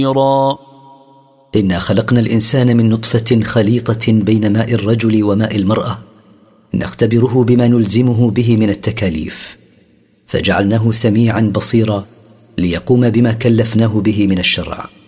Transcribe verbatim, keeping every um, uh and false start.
إنا خلقنا الإنسان من نطفة خليطة بين ماء الرجل وماء المرأة نختبره بما نلزمه به من التكاليف، فجعلناه سميعا بصيرا ليقوم بما كلفناه به من الشرع.